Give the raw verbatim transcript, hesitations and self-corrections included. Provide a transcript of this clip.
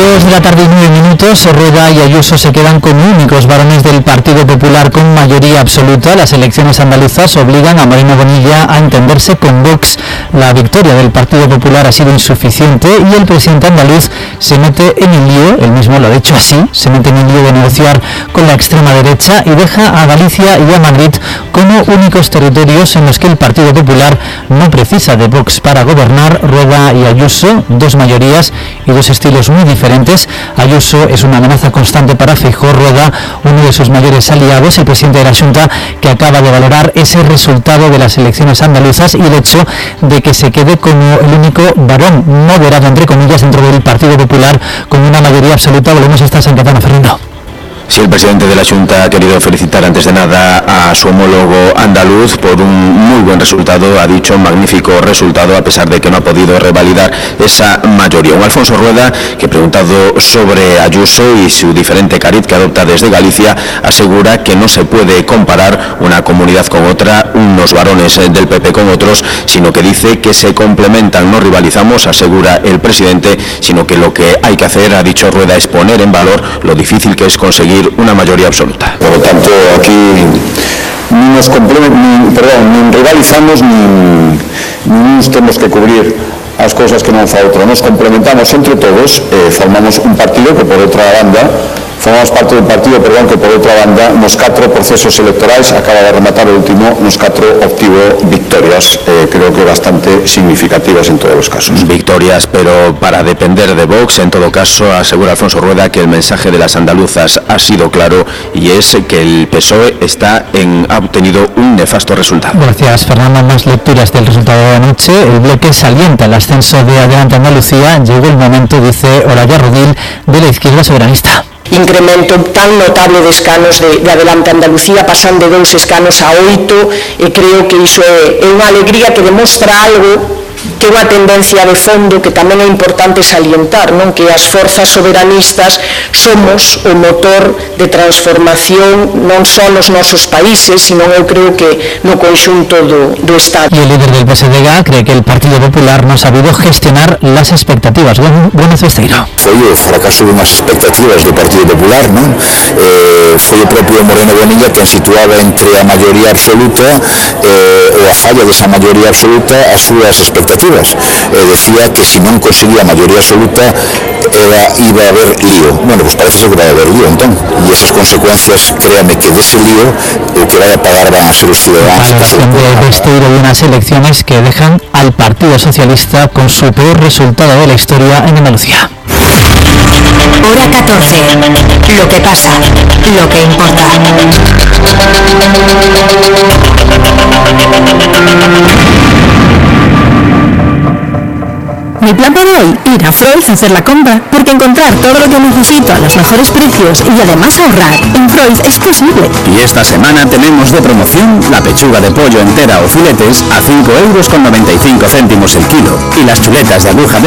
Dos de la tarde y nueve minutos, Rueda y Ayuso se quedan como únicos varones del Partido Popular con mayoría absoluta. Las elecciones andaluzas obligan a Moreno Bonilla a entenderse con Vox. La victoria del Partido Popular ha sido insuficiente y el presidente andaluz se mete en el lío, él mismo lo ha dicho así, se mete en el lío de negociar con la extrema derecha y deja a Galicia y a Madrid como únicos territorios en los que el Partido Popular no precisa de Vox para gobernar. Rueda y Ayuso, dos mayorías y dos estilos muy diferentes. Ayuso es una amenaza constante para Feijóo. Rueda, uno de sus mayores aliados, el presidente de la Xunta, que acaba de valorar ese resultado de las elecciones andaluzas y el hecho de que se quede como el único varón moderado, entre comillas, dentro del Partido Popular con una mayoría absoluta. Volvemos a estar San Cayetano, Fernando. Sí, el presidente de la Xunta ha querido felicitar antes de nada a su homólogo andaluz por un muy buen resultado, ha dicho magnífico resultado, a pesar de que no ha podido revalidar esa mayoría. Un Alfonso Rueda, que preguntado sobre Ayuso y su diferente cariz que adopta desde Galicia, asegura que no se puede comparar una comunidad con otra, unos varones del P P con otros, sino que dice que se complementan, no rivalizamos, asegura el presidente, sino que lo que hay que hacer, ha dicho Rueda, es poner en valor lo difícil que es conseguir una mayoría absoluta. Por lo tanto, aquí ni nos complemen, ni, perdón, ni rivalizamos ni, ni nos tenemos que cubrir as cousas que non fa outro. Nos complementamos entre todos, eh, formamos un partido que por outra banda formamos parte dun partido, perdón, que por outra banda nos catro procesos electorais acaba de rematar o último, nos catro obtivo victorias, eh, creo que bastante significativas en todos os casos. Victorias, pero para depender de Vox, en todo caso, asegura Alfonso Rueda que el mensaje de las andaluzas ha sido claro y es que el P S O E está en, ha obtenido un nefasto resultado. Gracias, Fernando. Más lecturas del resultado de anoche. El bloque salienta el ascenso de Adelante Andalucía. Llegó el momento, dice Olaya Rodil, de la izquierda soberanista. Incremento tan notable de escanos de, de Adelante Andalucía, pasan de dous escanos a oito, e creo que iso é, é unha alegría que demostra algo, que é unha tendencia de fondo que tamén é importante salientar, non? Que as forzas soberanistas somos o motor de transformación non só nos nosos países, sino eu creo que no conxunto do, do Estado. Y el líder del P S D G cree que el Partido Popular no ha sabido gestionar las expectativas. Gómez Besteiro. Foi o fracaso dunhas expectativas do Partido Popular, non? Eh, foi o propio Moreno Bonilla quen situaba entre a maioría absoluta eh, ou a falla desa maioría absoluta as súas expectativas. Eh, decía que se non conseguía a maioría absoluta era, iba a haber lío. Bueno, pues parece ser que vai haber lío, entón. E esas consecuencias, créame que dese lío o que vai a pagar van a ser os ciudadanos. Valoración de Besteiro de unas elecciones que dejan al Partido Socialista con su peor resultado de la historia en Andalucía. Hora catorce. Lo que pasa, lo que importa. Mi plan para hoy, ir a Freud a hacer la compra, porque encontrar todo lo que necesito a los mejores precios y además ahorrar en Freud es posible. Y esta semana tenemos de promoción la pechuga de pollo entera o filetes a cinco euros con noventa y cinco céntimos el kilo y las chuletas de aguja de